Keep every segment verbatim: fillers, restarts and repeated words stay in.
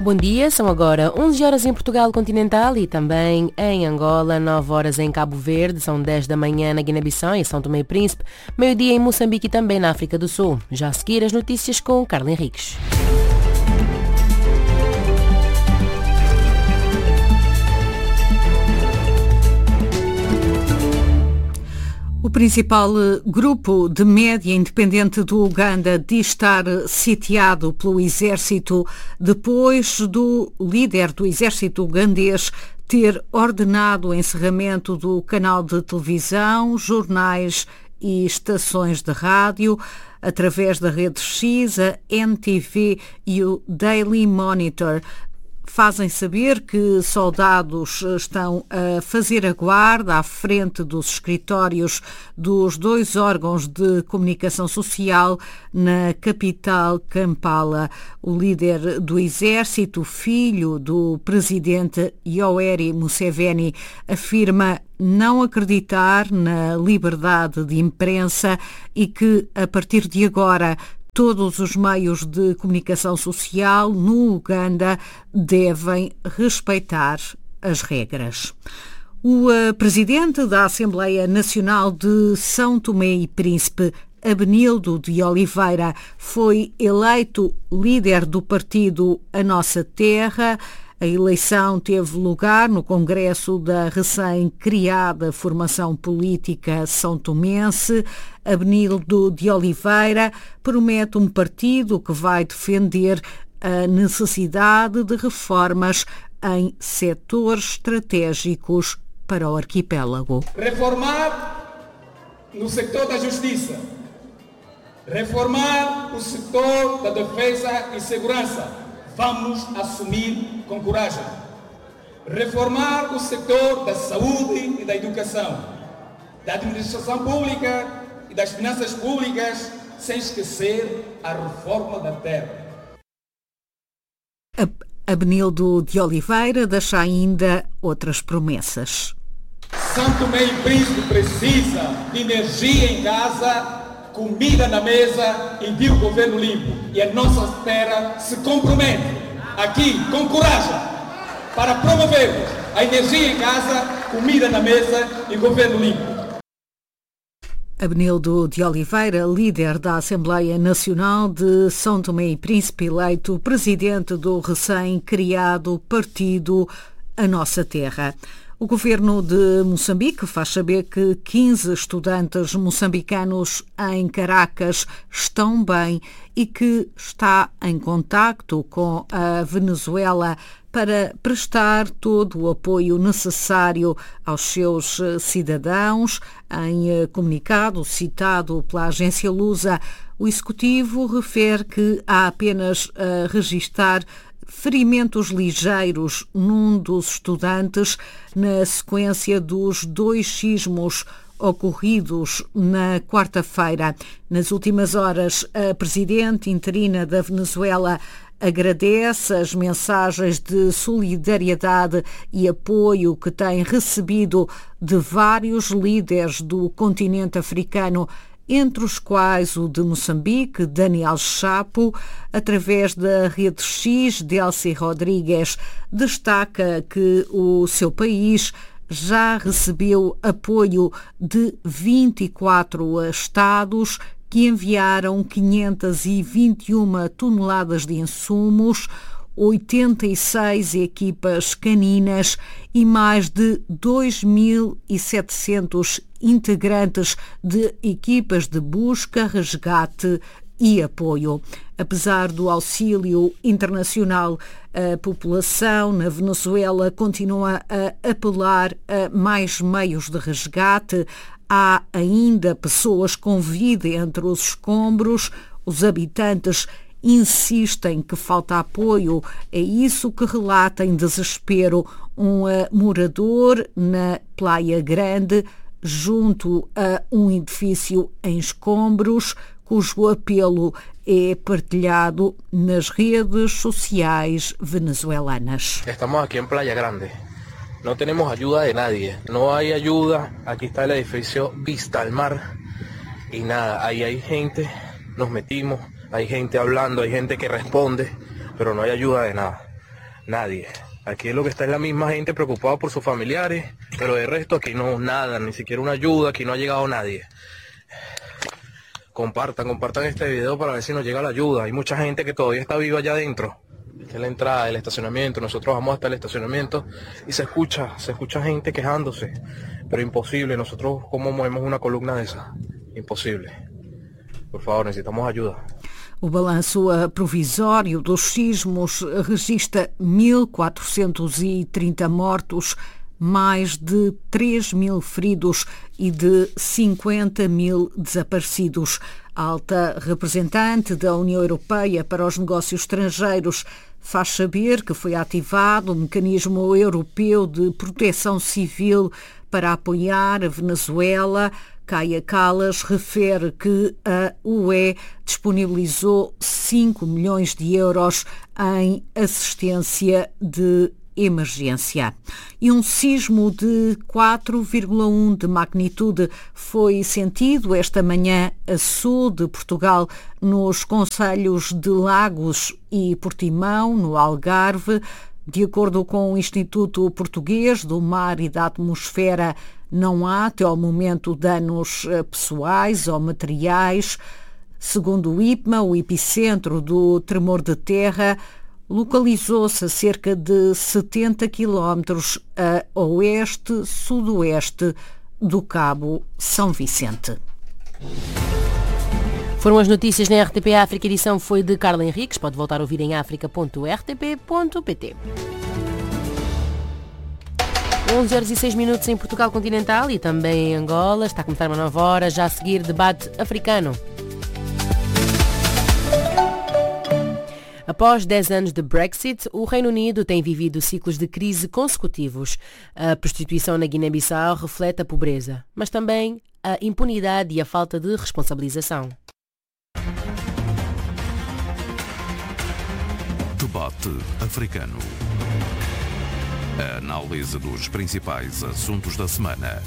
Bom dia, são agora onze horas em Portugal continental e também em Angola, nove horas em Cabo Verde, são dez da manhã na Guiné-Bissau e São Tomé e Príncipe, meio-dia em Moçambique e também na África do Sul. Já a seguir as notícias com Carla Henriques. O principal grupo de média independente do Uganda diz estar sitiado pelo exército depois do líder do exército ugandês ter ordenado o encerramento do canal de televisão, jornais e estações de rádio através da rede X, a N T V e o Daily Monitor. Fazem saber que soldados estão a fazer a guarda à frente dos escritórios dos dois órgãos de comunicação social na capital Kampala. O líder do exército, filho do presidente Yoweri Museveni, afirma não acreditar na liberdade de imprensa e que, a partir de agora, todos os meios de comunicação social no Uganda devem respeitar as regras. O uh, presidente da Assembleia Nacional de São Tomé e Príncipe, Abenildo de Oliveira, foi eleito líder do partido A Nossa Terra. A eleição teve lugar no Congresso da recém-criada formação política são tomense. Abenildo de Oliveira promete um partido que vai defender a necessidade de reformas em setores estratégicos para o arquipélago. Reformar no setor da justiça, reformar o setor da defesa e segurança. Vamos assumir com coragem. Reformar o setor da saúde e da educação, da administração pública e das finanças públicas, sem esquecer a reforma da terra. Abenildo de Oliveira deixa ainda outras promessas. São Tomé e Príncipe precisa de energia em casa, comida na mesa e de um governo limpo. E a Nossa Terra se compromete aqui com coragem para promovermos a energia em casa, comida na mesa e governo limpo. Abenildo de Oliveira, líder da Assembleia Nacional de São Tomé e Príncipe, eleito presidente do recém-criado partido A Nossa Terra. O governo de Moçambique faz saber que quinze estudantes moçambicanos em Caracas estão bem e que está em contacto com a Venezuela para prestar todo o apoio necessário aos seus cidadãos. Em comunicado citado pela agência Lusa, o executivo refere que há apenas a registar ferimentos ligeiros num dos estudantes na sequência dos dois sismos ocorridos na quarta-feira. Nas últimas horas, a presidente interina da Venezuela agradece as mensagens de solidariedade e apoio que tem recebido de vários líderes do continente africano, entre os quais o de Moçambique, Daniel Chapo. Através da rede X, Delcy Rodrigues destaca que o seu país já recebeu apoio de vinte e quatro estados que enviaram quinhentas e vinte e uma toneladas de insumos, oitenta e seis equipas caninas e mais de dois mil e setecentos integrantes de equipas de busca, resgate e apoio. Apesar do auxílio internacional, a população na Venezuela continua a apelar a mais meios de resgate. Há ainda pessoas com vida entre os escombros. Os habitantes insistem que falta apoio. É isso que relata em desespero um morador na Praia Grande, junto a um edifício em escombros, cujo apelo é partilhado nas redes sociais venezuelanas. Estamos aqui em Praia Grande. No tenemos ayuda de nadie. No hay ayuda. Aquí está el edificio Vista al Mar. Y nada, ahí hay gente. Nos metimos. Hay gente hablando, hay gente que responde. Pero no hay ayuda de nada. nadie. Aquí lo que está es la misma gente preocupada por sus familiares, pero de resto aquí no, nada, ni siquiera una ayuda, aquí no ha llegado nadie. Compartan, compartan este video para ver si nos llega la ayuda. Hay mucha gente que todavía está viva allá adentro. Esta es la entrada del estacionamiento, nosotros vamos hasta el estacionamiento y se escucha, se escucha gente quejándose, pero imposible, nosotros cómo movemos una columna de esa, imposible. Por favor, necesitamos ayuda. O balanço provisório dos sismos registra mil quatrocentos e trinta mortos, mais de três mil feridos e de cinquenta mil desaparecidos. A alta representante da União Europeia para os Negócios Estrangeiros faz saber que foi ativado o mecanismo europeu de proteção civil para apoiar a Venezuela. Kaja Kallas refere que a U E disponibilizou cinco milhões de euros em assistência de emergência. E um sismo de quatro vírgula um de magnitude foi sentido esta manhã a sul de Portugal, nos concelhos de Lagos e Portimão, no Algarve. De acordo com o Instituto Português do Mar e da Atmosfera, não há até ao momento danos pessoais ou materiais. Segundo o I P M A, o epicentro do tremor de terra localizou-se a cerca de setenta quilómetros a oeste-sudoeste do Cabo São Vicente. Foram as notícias na R T P África. A edição foi de Carla Henriques. Pode voltar a ouvir em africa ponto r t p ponto p t. onze horas e seis minutos em Portugal continental e também em Angola. Está a começar uma nova hora. Já a seguir, debate africano. Após dez anos de Brexit, o Reino Unido tem vivido ciclos de crise consecutivos. A prostituição na Guiné-Bissau reflete a pobreza, mas também a impunidade e a falta de responsabilização. Debate africano. A análise dos principais assuntos da semana.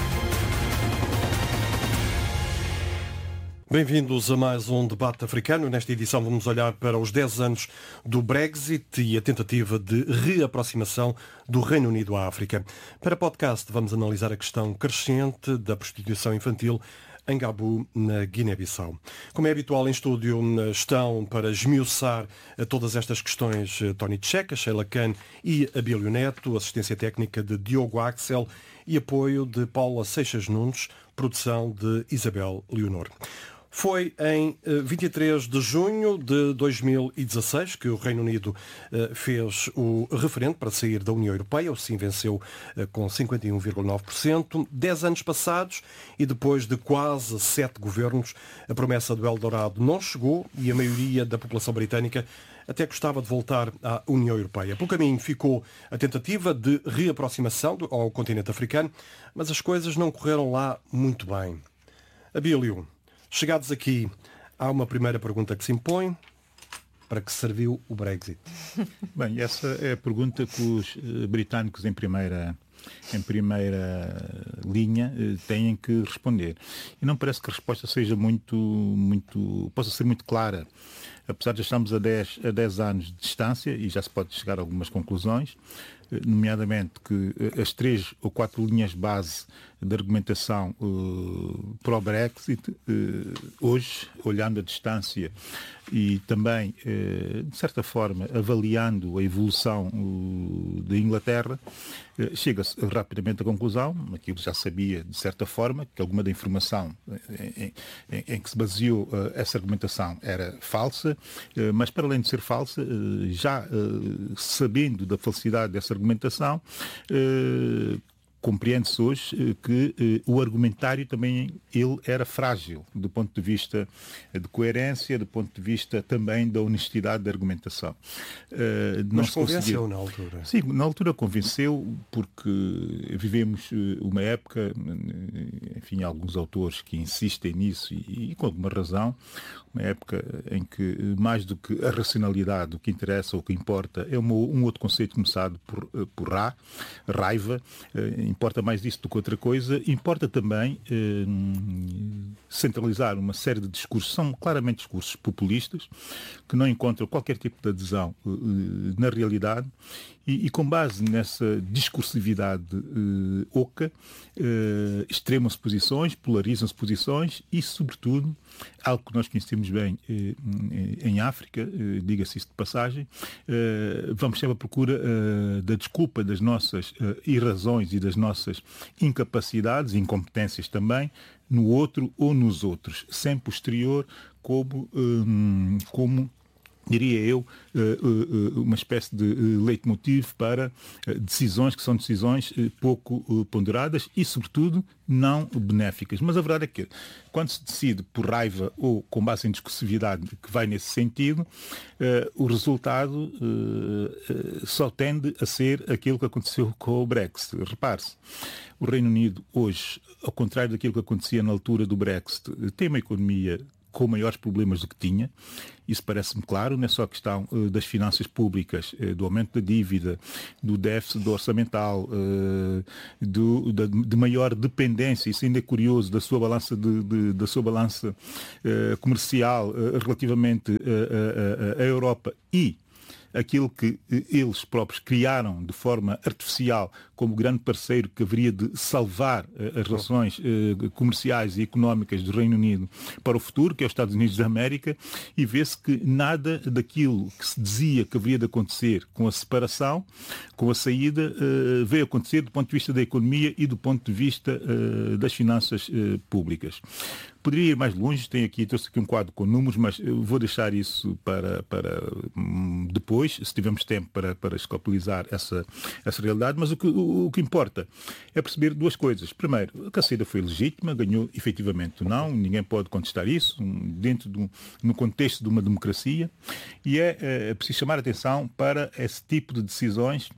Bem-vindos a mais um debate africano. Nesta edição vamos olhar para os dez anos do Brexit e a tentativa de reaproximação do Reino Unido à África. Para o podcast vamos analisar a questão crescente da prostituição infantil em Gabu, na Guiné-Bissau. Como é habitual em estúdio, estão para esmiuçar todas estas questões Tony Tcheca, Sheila Khan e Abílio Neto, assistência técnica de Diogo Axel e apoio de Paula Seixas Nunes, produção de Isabel Leonor. Foi em vinte e três de junho de dois mil e dezasseis que o Reino Unido fez o referendo para sair da União Europeia, o sim venceu com cinquenta e um vírgula nove por cento. Dez anos passados e depois de quase sete governos, a promessa do Eldorado não chegou e a maioria da população britânica até gostava de voltar à União Europeia. Pelo caminho ficou a tentativa de reaproximação ao continente africano, mas as coisas não correram lá muito bem. Abílio, chegados aqui, há uma primeira pergunta que se impõe. Para que serviu o Brexit? Bem, essa é a pergunta que os britânicos em primeira, em primeira linha têm que responder. E não parece que a resposta seja muito, muito, possa ser muito clara. Apesar de estarmos a dez, a dez anos de distância, e já se pode chegar a algumas conclusões, nomeadamente que as três ou quatro linhas base de argumentação uh, para o Brexit, uh, hoje, olhando a distância e também, uh, de certa forma, avaliando a evolução uh, da Inglaterra, uh, chega-se rapidamente à conclusão, aquilo já sabia, de certa forma, que alguma da informação em, em, em que se baseou uh, essa argumentação era falsa, uh, mas para além de ser falsa, uh, já uh, sabendo da falsidade dessa argumentação, uh, compreende-se hoje que eh, o argumentário também ele era frágil do ponto de vista de coerência, do ponto de vista também da honestidade da argumentação. Uh, Mas convenceu conseguiu... na altura? Sim, na altura convenceu porque vivemos uma época, enfim, alguns autores que insistem nisso e, e com alguma razão, uma época em que mais do que a racionalidade, o que interessa ou o que importa é uma, um outro conceito começado por, por Ra, raiva, importa mais isso do que outra coisa. Importa também eh, centralizar uma série de discursos, são claramente discursos populistas, que não encontram qualquer tipo de adesão eh, na realidade, e, e com base nessa discursividade eh, oca, eh, extremam-se posições, polarizam-se posições e, sobretudo, algo que nós conhecemos bem eh, em África, eh, diga-se isso de passagem, eh, vamos sempre à procura eh, da desculpa das nossas eh, irrazões e das nossas incapacidades, incompetências também, no outro ou nos outros, sempre o exterior como, eh, como diria eu, uma espécie de leitmotiv para decisões que são decisões pouco ponderadas e, sobretudo, não benéficas. Mas a verdade é que, quando se decide por raiva ou com base em discursividade que vai nesse sentido, o resultado só tende a ser aquilo que aconteceu com o Brexit. Repare-se, o Reino Unido hoje, ao contrário daquilo que acontecia na altura do Brexit, tem uma economia com maiores problemas do que tinha. Isso parece-me claro, não é só a questão uh, das finanças públicas, uh, do aumento da dívida, do déficit do orçamental, uh, do, da, de maior dependência, isso ainda é curioso, da sua balança, de, de, da sua balança uh, comercial uh, relativamente à Europa e aquilo que eles próprios criaram de forma artificial como grande parceiro que haveria de salvar as relações comerciais e económicas do Reino Unido para o futuro, que é os Estados Unidos da América, e vê-se que nada daquilo que se dizia que haveria de acontecer com a separação, com a saída, veio acontecer do ponto de vista da economia e do ponto de vista das finanças públicas. Poderia ir mais longe, tenho aqui, trouxe aqui um quadro com números, mas eu vou deixar isso para, para depois, se tivermos tempo para, para escopulizar essa, essa realidade, mas o que, o, o que importa é perceber duas coisas. Primeiro, a saída foi legítima, ganhou efetivamente ou não, ninguém pode contestar isso, dentro de um, no contexto de uma democracia, e é, é preciso chamar a atenção para esse tipo de decisões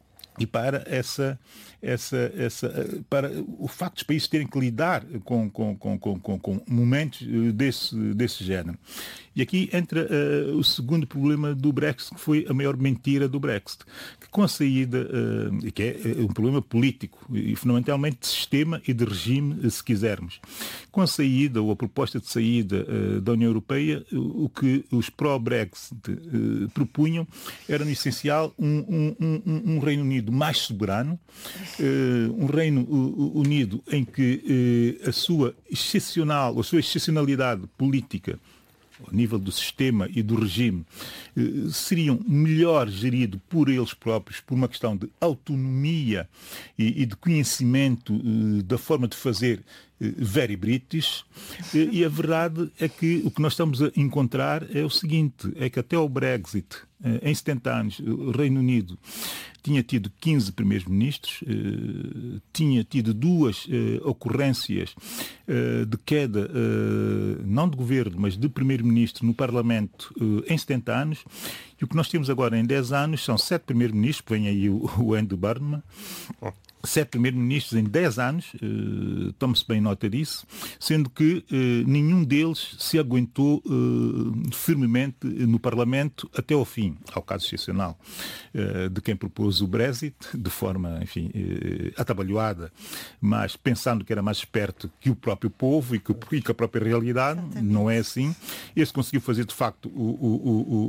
e para essa, essa, essa, para o facto dos países terem que lidar com, com, com, com, com momentos desse, desse género. E aqui entra uh, o segundo problema do Brexit, que foi a maior mentira do Brexit, que com a saída, uh, que é um problema político e fundamentalmente de sistema e de regime, se quisermos. Com a saída ou a proposta de saída uh, da União Europeia, o, o que os pró-Brexit uh, propunham era, no essencial, um, um, um, um Reino Unido mais soberano, uh, um Reino Unido em que uh, a sua excepcional, a sua excepcionalidade política ao nível do sistema e do regime, eh, seriam melhor geridos por eles próprios, por uma questão de autonomia e, e de conhecimento eh, da forma de fazer eh, very British. Eh, e a verdade é que o que nós estamos a encontrar é o seguinte, é que até o Brexit, eh, em setenta anos, o Reino Unido tinha tido quinze primeiros-ministros, eh, tinha tido duas eh, ocorrências eh, de queda, eh, não de governo, mas de primeiro-ministro no Parlamento eh, em setenta anos, e o que nós temos agora em dez anos são sete primeiros-ministros, vem aí o, o Andy Burnham, sete primeiros-ministros em dez anos, eh, tome-se bem nota disso, sendo que eh, nenhum deles se aguentou eh, firmemente no Parlamento até ao fim. Ao caso excepcional eh, de quem propôs o Brexit, de forma, enfim, eh, atabalhoada, mas pensando que era mais esperto que o próprio povo e que, e que a própria realidade. Exatamente. Não é assim. Esse conseguiu fazer, de facto, o, o,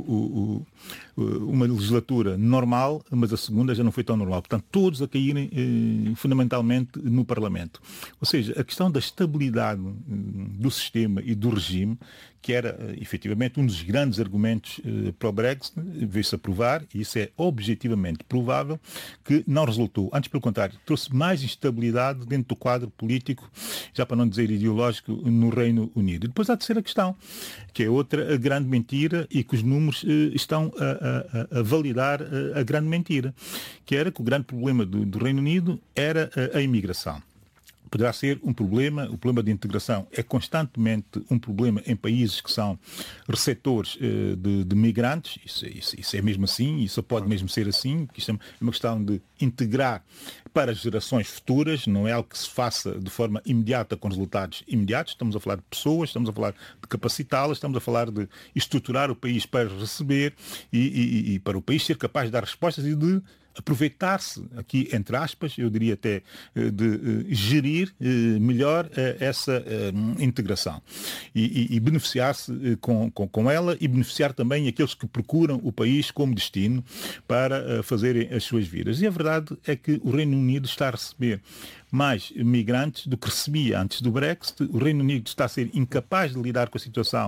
o, o, uma legislatura normal, mas a segunda já não foi tão normal. Portanto, todos a caírem eh, fundamentalmente no Parlamento. Ou seja, a questão da estabilidade do sistema e do regime, que era efetivamente um dos grandes argumentos eh, para o Brexit, veio-se a provar, e isso é objetivamente provável, que não resultou. Antes, pelo contrário, trouxe mais instabilidade dentro do quadro político, já para não dizer ideológico, no Reino Unido. E depois há a terceira questão, que é outra grande mentira e que os números eh, estão a, a, a validar a, a grande mentira, que era que o grande problema do, do Reino Unido era a, a imigração. Poderá ser um problema, o problema de integração é constantemente um problema em países que são receptores eh, de, de migrantes, isso, isso, isso é mesmo assim, isso pode mesmo ser assim, isto é uma questão de integrar para as gerações futuras, não é algo que se faça de forma imediata com resultados imediatos, estamos a falar de pessoas, estamos a falar de capacitá-las, estamos a falar de estruturar o país para receber e, e, e para o país ser capaz de dar respostas e de aproveitar-se, aqui entre aspas, eu diria até, de gerir melhor essa integração e, e, e beneficiar-se com, com, com ela e beneficiar também aqueles que procuram o país como destino para fazerem as suas vidas. E a verdade é que o Reino Unido está a receber mais migrantes do que recebia antes do Brexit. O Reino Unido está a ser incapaz de lidar com a situação,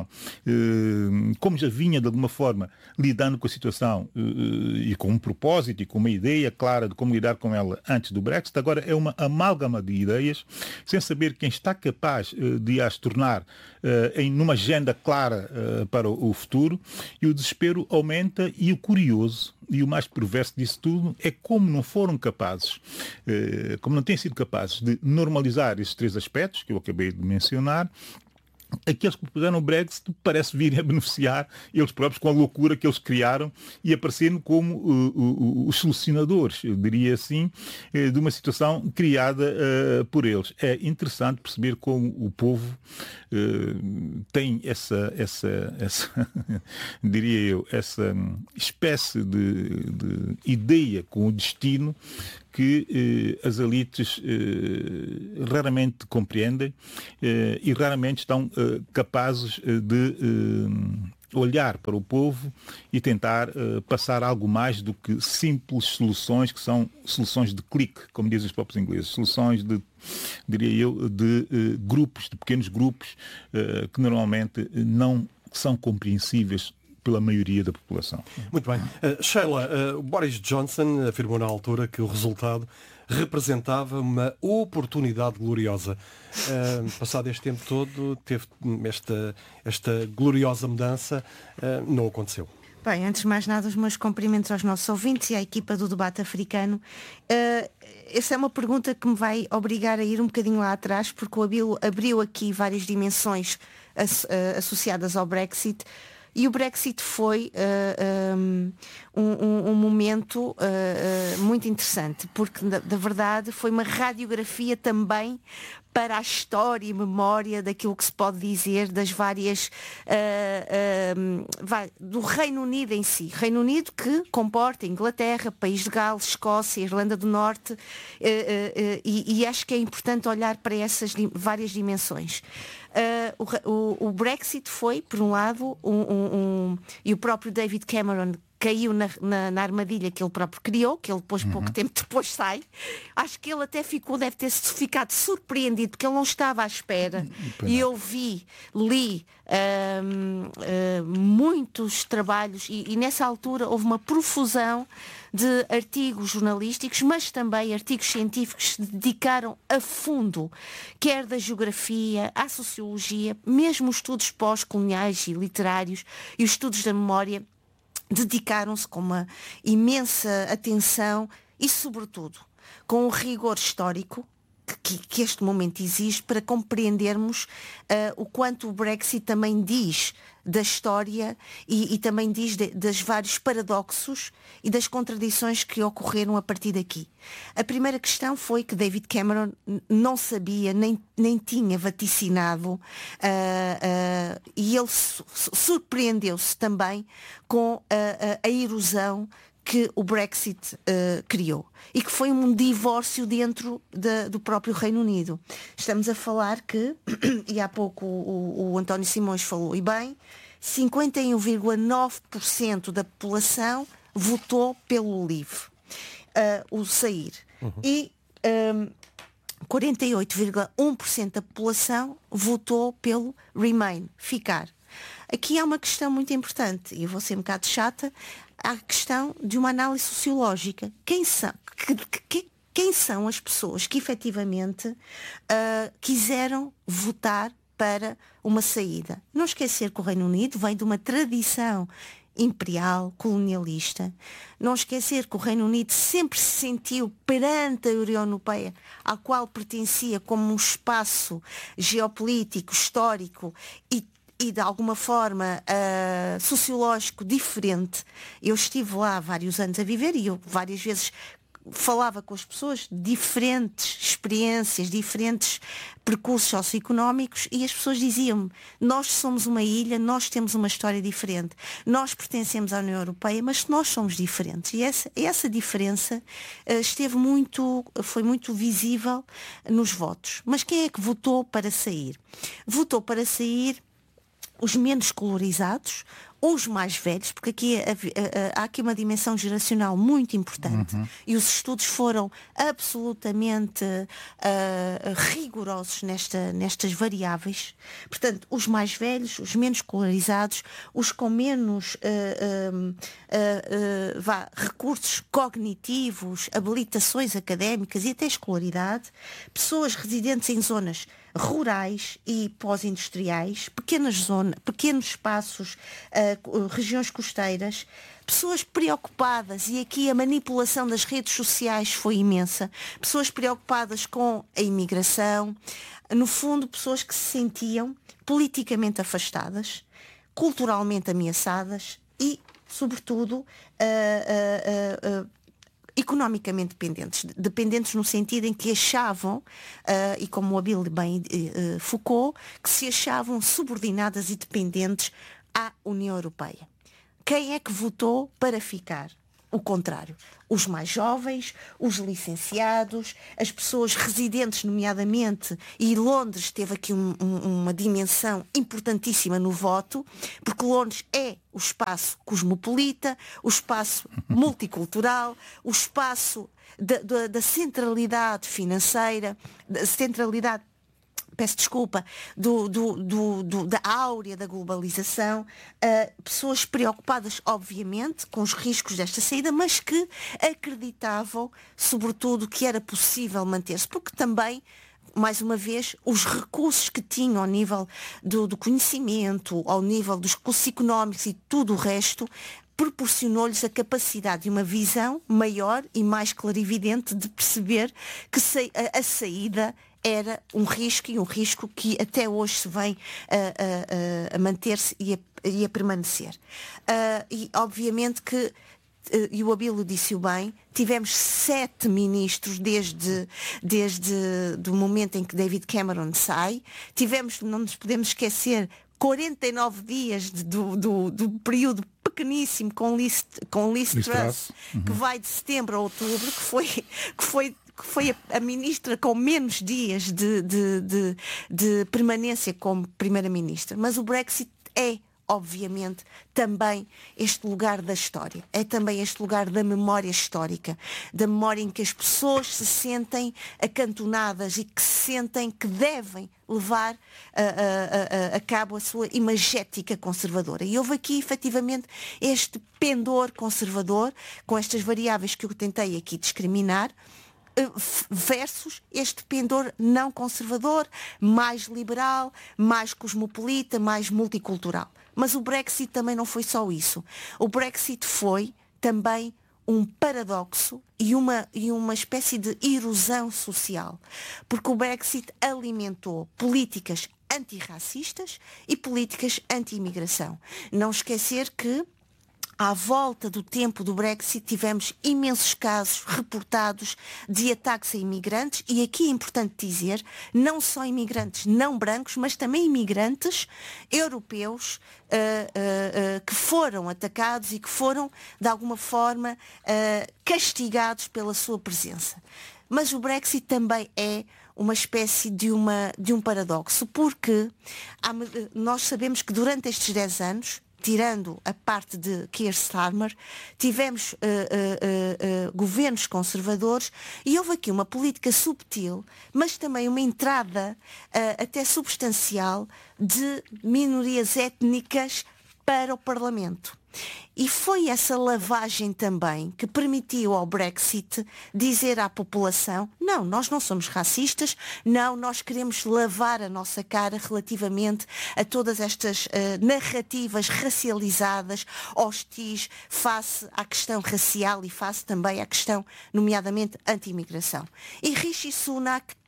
como já vinha de alguma forma lidando com a situação e com um propósito e com uma ideia clara de como lidar com ela antes do Brexit. Agora é uma amálgama de ideias, sem saber quem está capaz de as tornar em numa agenda clara para o futuro, e o desespero aumenta. E o curioso e o mais perverso disso tudo é como não foram capazes, como não têm sido capazes de normalizar esses três aspectos que eu acabei de mencionar. Aqueles que propuseram o Brexit parece virem a beneficiar eles próprios com a loucura que eles criaram e aparecendo como uh, uh, os solucionadores, eu diria assim, uh, de uma situação criada uh, por eles. É interessante perceber como o povo uh, tem essa, essa, essa diria eu, essa espécie de, de ideia com o destino que eh, as elites eh, raramente compreendem eh, e raramente estão eh, capazes de eh, olhar para o povo e tentar eh, passar algo mais do que simples soluções, que são soluções de clique, como dizem os próprios ingleses, soluções de, diria eu, de eh, grupos, de pequenos grupos eh, que normalmente não são compreensíveis pela maioria da população. Muito bem. Uh, Sheila, uh, Boris Johnson afirmou na altura que o resultado representava uma oportunidade gloriosa. Uh, passado este tempo todo, teve esta, esta gloriosa mudança, uh, não aconteceu. Bem, antes de mais nada, os meus cumprimentos aos nossos ouvintes e à equipa do Debate Africano. Uh, essa é uma pergunta que me vai obrigar a ir um bocadinho lá atrás, porque o Abilo abriu aqui várias dimensões as, uh, associadas ao Brexit. E o Brexit foi uh, um, um, um momento uh, uh, muito interessante, porque, na, na verdade, foi uma radiografia também para a história e memória daquilo que se pode dizer das várias uh, uh, do Reino Unido em si. Reino Unido que comporta Inglaterra, País de Gales, Escócia, Irlanda do Norte, uh, uh, uh, e, e acho que é importante olhar para essas dim- várias dimensões. Uh, o, o, o Brexit foi, por um lado, um, um, um, e o próprio David Cameron caiu na, na, na armadilha que ele próprio criou, que ele depois, uhum. pouco tempo depois sai. Acho que ele até ficou, deve ter ficado surpreendido, porque ele não estava à espera. Uhum. E eu vi, li um, uh, muitos trabalhos, e, e nessa altura houve uma profusão de artigos jornalísticos, mas também artigos científicos que se dedicaram a fundo, quer da geografia, à sociologia, mesmo os estudos pós-coloniais e literários e os estudos da memória, dedicaram-se com uma imensa atenção e, sobretudo, com o rigor histórico que, que este momento exige para compreendermos uh, o quanto o Brexit também diz da história e, e também diz de, dos vários paradoxos e das contradições que ocorreram a partir daqui. A primeira questão foi que David Cameron não sabia, nem, nem tinha vaticinado uh, uh, e ele su- surpreendeu-se também com a, a, a erosão que o Brexit uh, criou e que foi um divórcio dentro de, do próprio Reino Unido. Estamos a falar que, e há pouco o, o António Simões falou, e bem, cinquenta e um vírgula nove por cento da população votou pelo Leave, uh, o sair, uhum. e um, quarenta e oito vírgula um por cento da população votou pelo Remain, ficar. Aqui há uma questão muito importante, e eu vou ser um bocado chata, há a questão de uma análise sociológica. Quem são, que, que, quem são as pessoas que efetivamente uh, quiseram votar para uma saída? Não esquecer que o Reino Unido vem de uma tradição imperial, colonialista. Não esquecer que o Reino Unido sempre se sentiu perante a União Europeia, ao qual pertencia como um espaço geopolítico, histórico e e de alguma forma uh, sociológico diferente. Eu estive lá há vários anos a viver e eu várias vezes falava com as pessoas, diferentes experiências, diferentes percursos socioeconómicos, e as pessoas diziam-me, nós somos uma ilha, nós temos uma história diferente, nós pertencemos à União Europeia, mas nós somos diferentes. E essa, essa diferença uh, esteve muito, foi muito visível nos votos. Mas quem é que votou para sair? Votou para sair os menos colorizados, os mais velhos, porque aqui há aqui uma dimensão geracional muito importante, uhum. e os estudos foram absolutamente uh, rigorosos nesta, nestas variáveis. Portanto, os mais velhos, os menos escolarizados, os com menos uh, uh, uh, uh, vá, recursos cognitivos, habilitações académicas e até escolaridade, pessoas residentes em zonas rurais e pós-industriais, pequenas zonas, pequenos espaços, uh, regiões costeiras, pessoas preocupadas, e aqui a manipulação das redes sociais foi imensa, pessoas preocupadas com a imigração, no fundo pessoas que se sentiam politicamente afastadas, culturalmente ameaçadas e, sobretudo, uh, uh, uh, uh, economicamente dependentes, dependentes no sentido em que achavam, uh, e como o Abílio bem uh, focou, que se achavam subordinadas e dependentes à União Europeia. Quem é que votou para ficar? O contrário. Os mais jovens, os licenciados, as pessoas residentes, nomeadamente, e Londres teve aqui um, um, uma dimensão importantíssima no voto, porque Londres é o espaço cosmopolita, o espaço multicultural, o espaço da, da, da centralidade financeira, da centralidade peço desculpa, do, do, do, do, da áurea da globalização, uh, pessoas preocupadas, obviamente, com os riscos desta saída, mas que acreditavam, sobretudo, que era possível manter-se, porque também, mais uma vez, os recursos que tinham ao nível do, do conhecimento, ao nível dos recursos económicos e tudo o resto, proporcionou-lhes a capacidade de uma visão maior e mais clarividente de perceber que a, a saída era um risco, e um risco que até hoje se vem a, a, a manter-se e a, e a permanecer. Uh, e obviamente que, uh, e o Abílio disse-o bem, tivemos sete ministros desde, desde o momento em que David Cameron sai, tivemos, não nos podemos esquecer, quarenta e nove dias de, do, do, do período pequeníssimo com Liz, com Liz Truss, uhum. que vai de setembro a outubro, que foi, que foi que foi a, a ministra com menos dias de, de, de, de permanência como primeira-ministra. Mas o Brexit é, obviamente, também este lugar da história. É também este lugar da memória histórica, da memória em que as pessoas se sentem acantonadas e que se sentem que devem levar a, a, a, a cabo a sua imagética conservadora. E houve aqui, efetivamente, este pendor conservador, com estas variáveis que eu tentei aqui discriminar, versus este pendor não conservador, mais liberal, mais cosmopolita, mais multicultural. Mas o Brexit também não foi só isso. O Brexit foi também um paradoxo e uma, e uma espécie de erosão social, porque o Brexit alimentou políticas antirracistas e políticas anti-imigração. Não esquecer que à volta do tempo do Brexit tivemos imensos casos reportados de ataques a imigrantes, e aqui é importante dizer, não só imigrantes não brancos, mas também imigrantes europeus uh, uh, uh, que foram atacados e que foram, de alguma forma, uh, castigados pela sua presença. Mas o Brexit também é uma espécie de, uma, de um paradoxo, porque há, nós sabemos que durante estes dez anos, tirando a parte de Keir Starmer, tivemos uh, uh, uh, uh, governos conservadores, e houve aqui uma política subtil, mas também uma entrada uh, até substancial de minorias étnicas para o Parlamento. E foi essa lavagem também que permitiu ao Brexit dizer à população: não, nós não somos racistas, não, nós queremos lavar a nossa cara relativamente a todas estas uh, narrativas racializadas, hostis, face à questão racial e face também à questão, nomeadamente, anti-imigração. E Rishi Sunak é,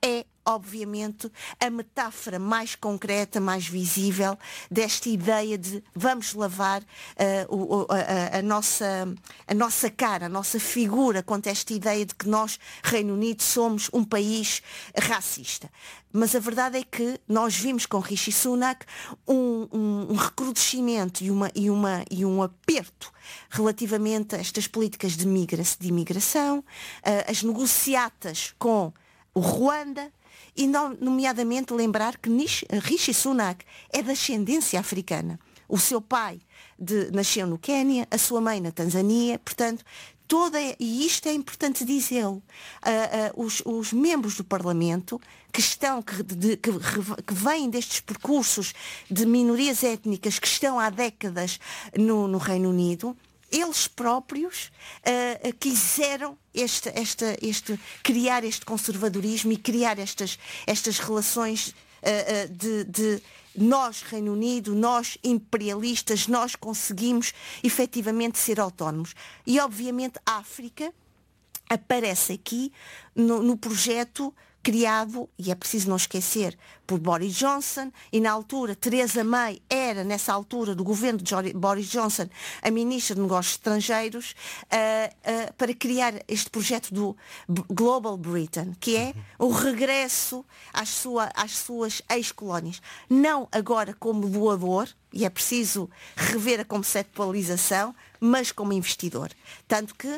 obviamente, a metáfora mais concreta, mais visível desta ideia de vamos lavar uh, o, a, a, nossa, a nossa cara, a nossa figura contra esta ideia de que nós, Reino Unido, somos um país racista. Mas a verdade é que nós vimos com Rishi Sunak um, um, um recrudescimento e, uma, e, uma, e um aperto relativamente a estas políticas de, migra de imigração, uh, as negociatas com o Ruanda, e nomeadamente lembrar que Rishi Sunak é de ascendência africana. O seu pai de, nasceu no Quénia, a sua mãe na Tanzânia, portanto, toda, e isto é importante dizê-lo, uh, uh, os, os membros do Parlamento que estão, que, de, que, que vêm destes percursos de minorias étnicas que estão há décadas no, no Reino Unido, eles próprios uh, quiseram este, este, este, criar este conservadorismo e criar estas, estas relações uh, uh, de, de nós, Reino Unido, nós imperialistas, nós conseguimos efetivamente ser autónomos. E obviamente a África aparece aqui no, no projeto criado, e é preciso não esquecer, por Boris Johnson, e na altura Theresa May era, nessa altura do governo de Boris Johnson, a ministra de Negócios Estrangeiros, uh, uh, para criar este projeto do Global Britain, que é o regresso às, sua, às suas ex-colónias. Não agora como doador, e é preciso rever a conceptualização, mas como investidor. Tanto que uh,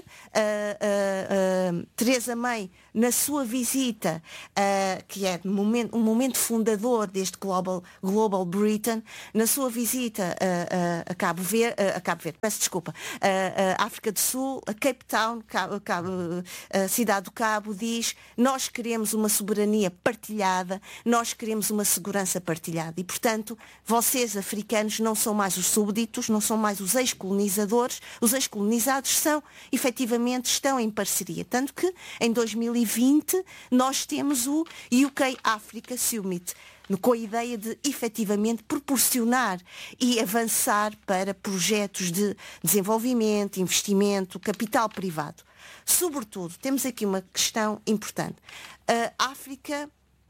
uh, uh, Theresa May, na sua visita, uh, que é no momento, um momento fundador deste Global, Global Britain, na sua visita uh, uh, a Cabo Verde, uh, a Cabo Verde, peço desculpa, uh, uh, África do Sul, a Cape Town, Cabo, Cabo, uh, Cidade do Cabo, diz: nós queremos uma soberania partilhada, nós queremos uma segurança partilhada. E, portanto, vocês, africanos, não são mais os súbditos, não são mais os ex-colonizadores, os ex-colonizados são, efetivamente, estão em parceria. Tanto que, em dois mil e vinte, nós temos o U K Africa Summit, com a ideia de, efetivamente, proporcionar e avançar para projetos de desenvolvimento, investimento, capital privado. Sobretudo, temos aqui uma questão importante. A África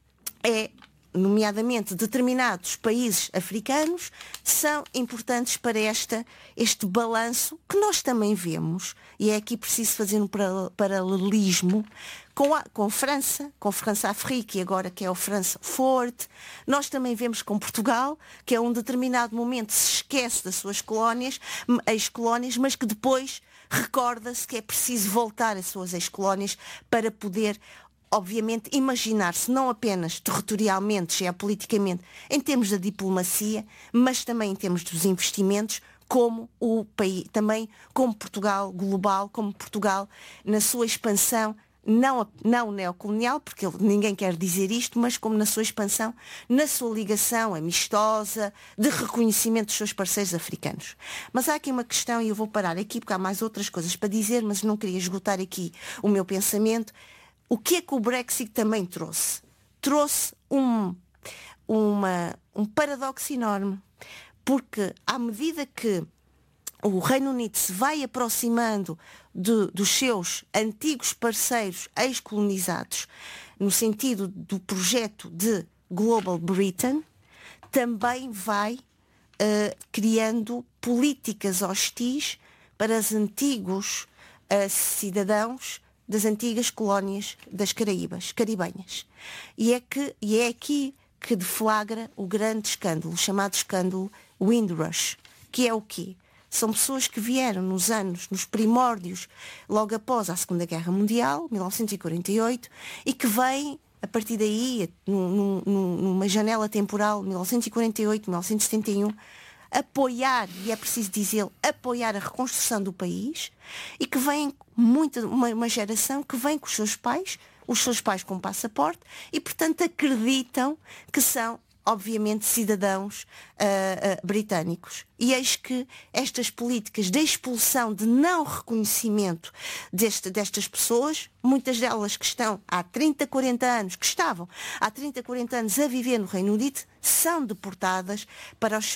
é, nomeadamente determinados países africanos, são importantes para esta, este balanço que nós também vemos, e é aqui preciso fazer um paralelismo com a com França, com França-Afrique, e agora que é o France Forte. Nós também vemos com Portugal, que a um determinado momento se esquece das suas colónias, ex-colónias, mas que depois recorda-se que é preciso voltar às suas ex-colónias para poder, obviamente, imaginar-se não apenas territorialmente, geopoliticamente, em termos da diplomacia, mas também em termos dos investimentos, como o país, também como Portugal global, como Portugal na sua expansão, não, não neocolonial, porque ninguém quer dizer isto, mas como na sua expansão, na sua ligação amistosa, de reconhecimento dos seus parceiros africanos. Mas há aqui uma questão, e eu vou parar aqui, porque há mais outras coisas para dizer, mas não queria esgotar aqui o meu pensamento. O que é que o Brexit também trouxe? Trouxe um, uma, um paradoxo enorme, porque à medida que o Reino Unido se vai aproximando de, dos seus antigos parceiros ex-colonizados, no sentido do projeto de Global Britain, também vai uh, criando políticas hostis para os antigos uh, cidadãos das antigas colónias das Caraíbas, caribenhas. E é, que, e é aqui que deflagra o grande escândalo, o chamado escândalo Windrush, que é o quê? São pessoas que vieram nos anos, nos primórdios, logo após a Segunda Guerra Mundial, mil novecentos e quarenta e oito, e que vêm, a partir daí, num, num, numa janela temporal, mil novecentos e quarenta e oito, mil novecentos e setenta e um, apoiar, e é preciso dizê-lo, apoiar a reconstrução do país, e que vem muita, uma, uma geração que vem com os seus pais, os seus pais com passaporte, e portanto acreditam que são, obviamente, cidadãos uh, uh, britânicos. E eis que estas políticas de expulsão, de não reconhecimento deste, destas pessoas, muitas delas que estão há trinta, quarenta anos, que estavam há trinta, quarenta anos a viver no Reino Unido, são deportadas para os seus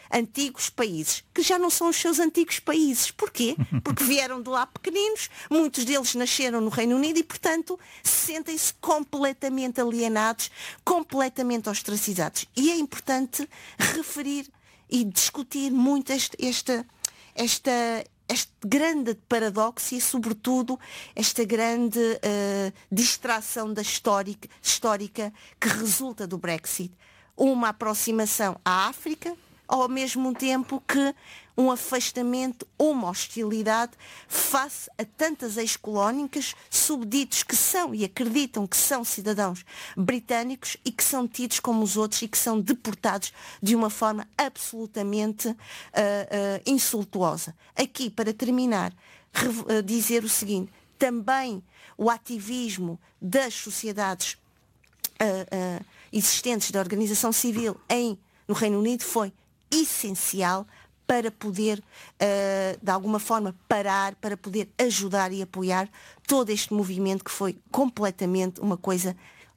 antigos países, que já não são os seus antigos países. Porquê? Porque vieram de lá pequeninos, muitos deles nasceram no Reino Unido e, portanto, sentem-se completamente alienados, completamente ostracizados. E é importante referir e discutir muito este, esta, esta, este grande paradoxo e, sobretudo, esta grande uh, distração da histórica, histórica que resulta do Brexit. Uma aproximação à África, ao mesmo tempo que um afastamento, uma hostilidade face a tantas ex-colónicas, subditos que são e acreditam que são cidadãos britânicos e que são tidos como os outros e que são deportados de uma forma absolutamente uh, uh, insultuosa. Aqui, para terminar, uh, dizer o seguinte: também o ativismo das sociedades uh, uh, existentes da organização civil em, no Reino Unido foi essencial para poder, uh, de alguma forma, parar, para poder ajudar e apoiar todo este movimento que foi completamente uma coisa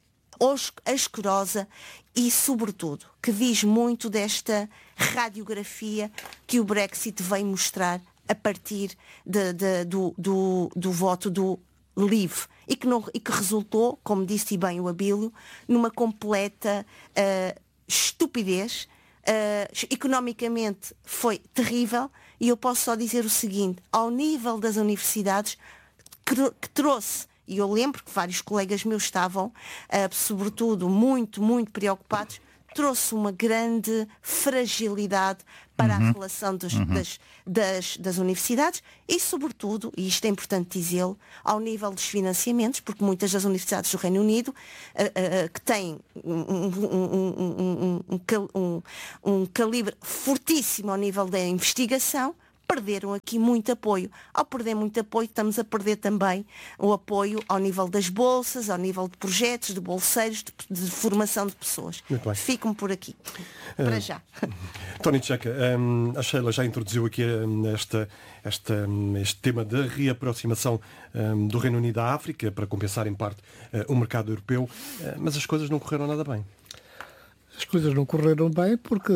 asquerosa e, sobretudo, que diz muito desta radiografia que o Brexit veio mostrar a partir de, de, do, do, do voto do Leave e que, não, e que resultou, como disse bem o Abílio, numa completa uh, estupidez. Uh, economicamente foi terrível, e eu posso só dizer o seguinte: ao nível das universidades, que, que trouxe, e eu lembro que vários colegas meus estavam uh, sobretudo muito, muito preocupados, trouxe uma grande fragilidade para uhum. a relação dos, uhum. das, das, das universidades e, sobretudo, e isto é importante dizê-lo, ao nível dos financiamentos, porque muitas das universidades do Reino Unido, uh, uh, que têm um, um, um, um, um, um calibre fortíssimo ao nível da investigação, perderam aqui muito apoio. Ao perder muito apoio, estamos a perder também o apoio ao nível das bolsas, ao nível de projetos, de bolseiros, de, de formação de pessoas. Ficam por aqui. Para uh, já. Tony Checa, um, a Sheila já introduziu aqui um, esta, esta, um, este tema da reaproximação um, do Reino Unido à África para compensar em parte uh, o mercado europeu, uh, mas as coisas não correram nada bem. As coisas não correram bem porque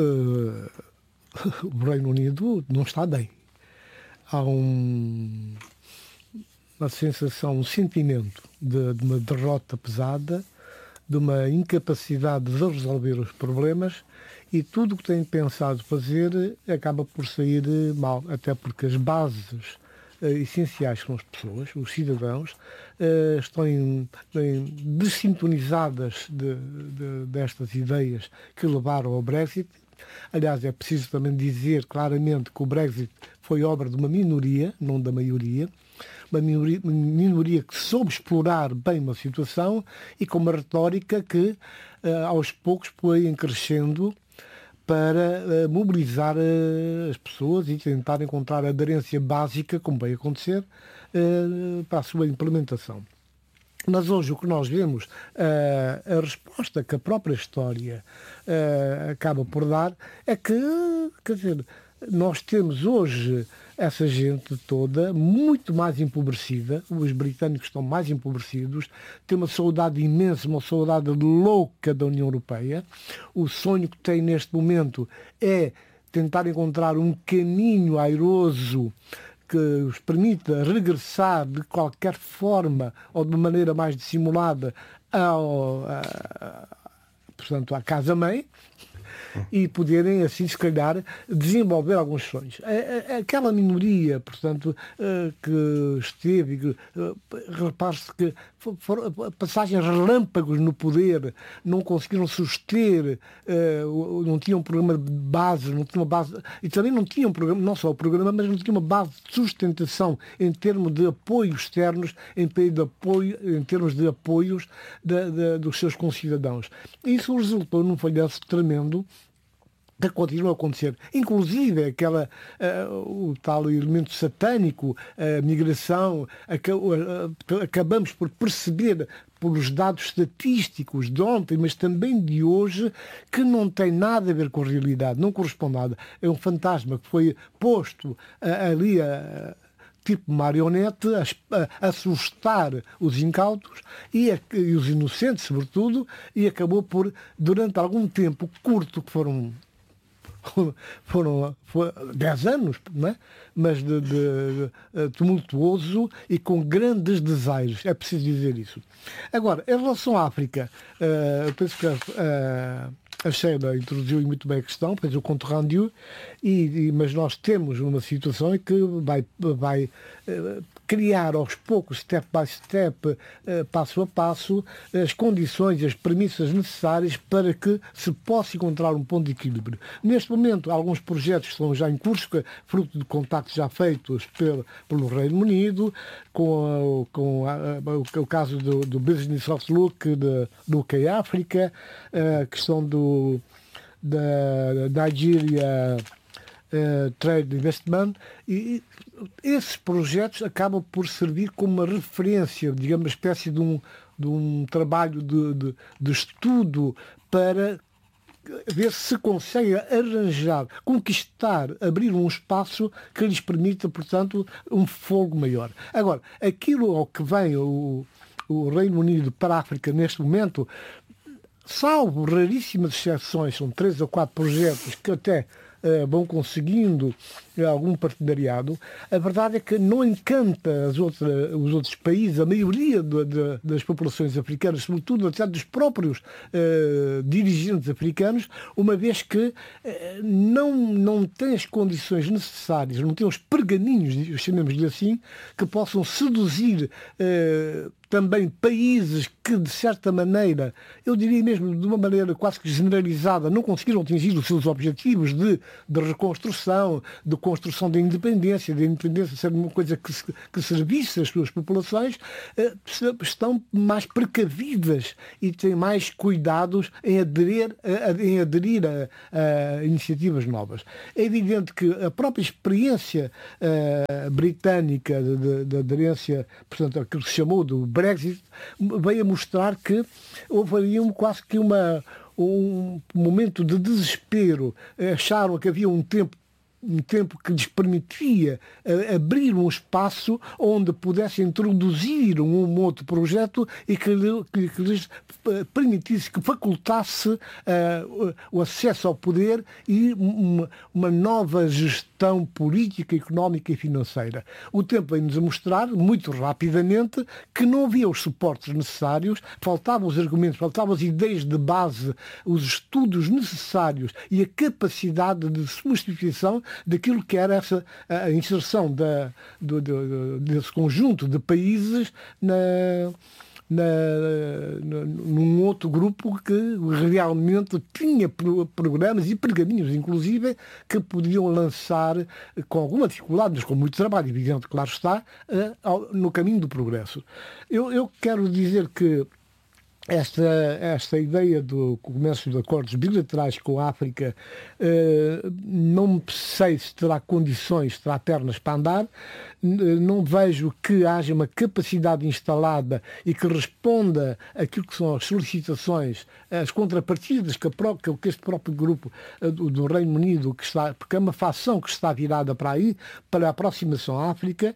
o Reino Unido não está bem. Há um, uma sensação, um sentimento de, de uma derrota pesada, de uma incapacidade de resolver os problemas, e tudo o que tem pensado fazer acaba por sair mal, até porque as bases uh, essenciais que são as pessoas, os cidadãos, uh, estão em, em, desintonizadas de, de, destas ideias que levaram ao Brexit. Aliás, é preciso também dizer claramente que o Brexit foi obra de uma minoria, não da maioria, uma minoria, uma minoria que soube explorar bem uma situação e com uma retórica que uh, aos poucos foi crescendo para uh, mobilizar uh, as pessoas e tentar encontrar a aderência básica, como vai acontecer, uh, para a sua implementação. Mas hoje o que nós vemos, uh, a resposta que a própria história uh, acaba por dar, é que, quer dizer, nós temos hoje essa gente toda muito mais empobrecida, os britânicos estão mais empobrecidos, têm uma saudade imensa, uma saudade louca da União Europeia. O sonho que têm neste momento é tentar encontrar um caminho airoso que os permita regressar de qualquer forma ou de uma maneira mais dissimulada ao, a, portanto, à casa-mãe, e poderem, assim, se calhar, desenvolver alguns sonhos. Aquela minoria, portanto, que esteve, repare-se que foram passagens relâmpagos no poder, não conseguiram suster, não tinham um programa de base, não tinham uma base, e também não tinham um programa, não só o programa, mas não tinham uma base de sustentação em termos de apoios externos, em, de apoio, em termos de apoios de, de, dos seus concidadãos. Isso resultou num falhanço tremendo que continua a acontecer. Inclusive aquela, uh, o tal elemento satânico, a migração, a, a, acabamos por perceber pelos dados estatísticos de ontem, mas também de hoje, que não tem nada a ver com a realidade, não corresponde nada. É um fantasma que foi posto uh, ali a uh, tipo marionete, a, a assustar os incautos e, a, e os inocentes, sobretudo, e acabou por, durante algum tempo curto, que foram foram, foram dez anos, não é? Mas de, de, de tumultuoso e com grandes desejos, é preciso dizer isso. Agora, em relação à África, uh, eu penso que uh, a Sheila introduziu muito bem a questão, fez o contorrâneo, e, e, mas nós temos uma situação em que vai, vai uh, criar aos poucos, step by step, uh, passo a passo, as condições, as premissas necessárias para que se possa encontrar um ponto de equilíbrio. Neste momento, alguns projetos estão já em curso, fruto de contactos já feitos pelo, pelo Reino Unido, com, a, com a, a, o caso do, do Business Outlook de, do U K África, a questão do, da, da Nigeria uh, Trade Investment, e esses projetos acabam por servir como uma referência, digamos, uma espécie de um, de um trabalho de, de, de estudo para ver se consegue arranjar, conquistar, abrir um espaço que lhes permita, portanto, um fogo maior. Agora, aquilo ao que vem o, o Reino Unido para a África neste momento, salvo raríssimas exceções, são três ou quatro projetos que até uh, vão conseguindo uh, algum partenariado, a verdade é que não encanta as outras, os outros países, a maioria de, de, das populações africanas, sobretudo até dos próprios uh, dirigentes africanos, uma vez que uh, não, não têm as condições necessárias, não têm os pergaminhos, chamemos-lhe assim, que possam seduzir uh, também países que, de certa maneira, eu diria mesmo de uma maneira quase que generalizada, não conseguiram atingir os seus objetivos de, de reconstrução, de construção da independência, de independência ser uma coisa que, que servisse as suas populações, estão mais precavidas e têm mais cuidados em aderir, em aderir a, a iniciativas novas. É evidente que a própria experiência uh, britânica de, de aderência, portanto, aquilo que se chamou do Brexit, veio a mostrar que houve ali um, quase que uma, um momento de desespero. Acharam que havia um tempo um tempo que lhes permitia uh, abrir um espaço onde pudessem introduzir um, um outro projeto e que, que, que lhes uh, permitisse, que facultasse uh, o, o acesso ao poder e uma, uma nova gestão política, económica e financeira. O tempo veio-nos a mostrar, muito rapidamente, que não havia os suportes necessários, faltavam os argumentos, faltavam as ideias de base, os estudos necessários e a capacidade de substituição daquilo que era essa, a inserção da, do, do, desse conjunto de países na, na, na, num outro grupo que realmente tinha programas e pergaminhos, inclusive, que podiam lançar com alguma dificuldade, mas com muito trabalho, evidente, claro está, no caminho do progresso. Eu, eu quero dizer que Esta, esta ideia do comércio de acordos bilaterais com a África, eh, não sei se terá condições, terá pernas para andar, não vejo que haja uma capacidade instalada e que responda àquilo que são as solicitações, as contrapartidas que, a pró- que este próprio grupo do, do Reino Unido, que está, porque é uma facção que está virada para aí, para a aproximação à África,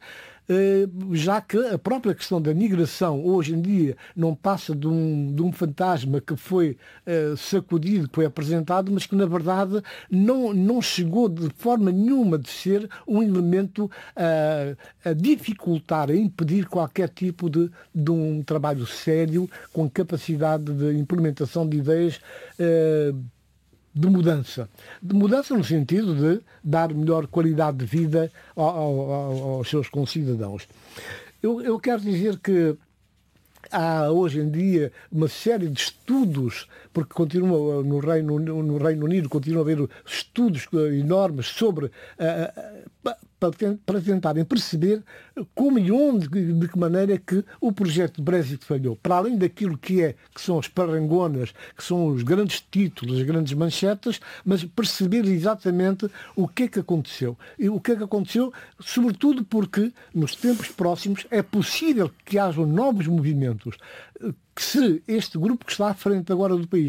já que a própria questão da migração hoje em dia não passa de um, de um fantasma que foi uh, sacudido, que foi apresentado, mas que na verdade não, não chegou de forma nenhuma de ser um elemento uh, a dificultar, a impedir qualquer tipo de, de um trabalho sério com capacidade de implementação de ideias uh, de mudança. De mudança no sentido de dar melhor qualidade de vida ao, ao, aos seus concidadãos. Eu, eu quero dizer que há hoje em dia uma série de estudos, porque continua no Reino, no Reino Unido, continua a haver estudos enormes sobre uh, para tentarem perceber como e onde, de que maneira que o projeto de Brexit falhou. Para além daquilo que, é, que são as parangonas, que são os grandes títulos, as grandes manchetes, mas perceber exatamente o que é que aconteceu. E o que é que aconteceu, sobretudo porque nos tempos próximos é possível que hajam novos movimentos. Que se este grupo que está à frente agora do país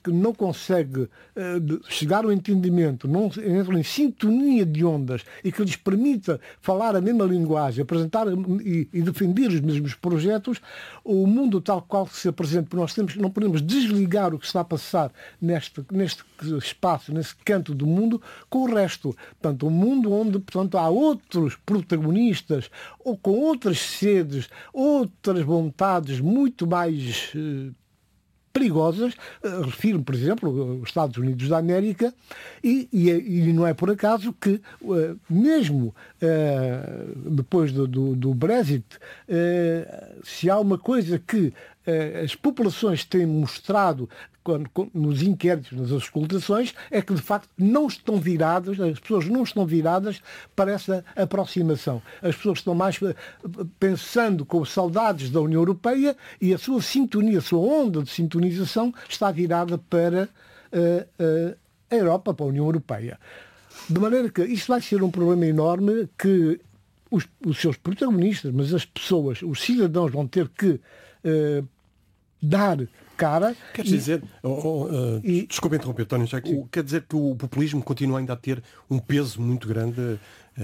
que não consegue uh, chegar ao entendimento, não entra em sintonia de ondas e que lhes permita falar a mesma linguagem, apresentar e, e defender os mesmos projetos, o mundo tal qual se apresenta, porque nós temos, não podemos desligar o que está a passar neste, neste espaço, nesse canto do mundo, com o resto. Portanto, um mundo onde, portanto, há outros protagonistas, ou com outras sedes, outras vontades muito mais eh, perigosas, uh, refiro, por exemplo, os Estados Unidos da América, e, e, e não é por acaso que, uh, mesmo uh, depois do, do, do Brexit, uh, se há uma coisa que uh, as populações têm mostrado quando, nos inquéritos, nas auscultações, é que de facto não estão viradas, as pessoas não estão viradas para essa aproximação. As pessoas estão mais pensando com saudades da União Europeia e a sua sintonia, a sua onda de sintonização está virada para uh, uh, a Europa, para a União Europeia. De maneira que isto vai ser um problema enorme que os, os seus protagonistas, mas as pessoas, os cidadãos vão ter que uh, dar cara. Quer dizer, oh, oh, uh, e, desculpa interromper, António, já que, quer dizer que o populismo continua ainda a ter um peso muito grande uh,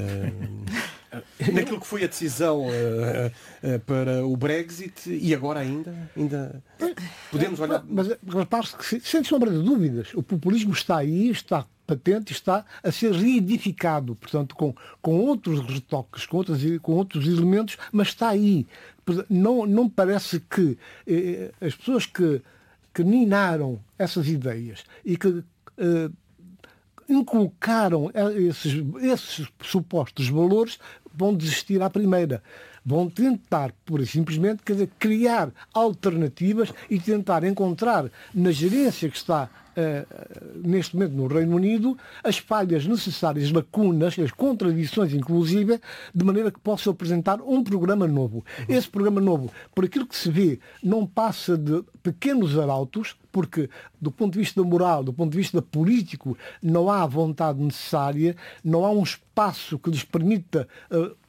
naquilo que foi a decisão uh, uh, para o Brexit e agora ainda, ainda podemos olhar... Mas repare-se que, sem sombra de dúvidas, o populismo está aí, está patente, está a ser reedificado, portanto, com, com outros retoques, com, outras, com outros elementos, mas está aí. Não, não parece que eh, as pessoas que, que minaram essas ideias e que eh, inculcaram esses, esses supostos valores vão desistir à primeira. Vão tentar, pura e simplesmente, quer dizer, criar alternativas e tentar encontrar na gerência que está uh, neste momento no Reino Unido as falhas necessárias, lacunas, as contradições inclusive, de maneira que possa apresentar um programa novo. Uhum. Esse programa novo, por aquilo que se vê, não passa de pequenos arautos, porque do ponto de vista moral, do ponto de vista político, não há a vontade necessária, não há um espaço que lhes permita uh,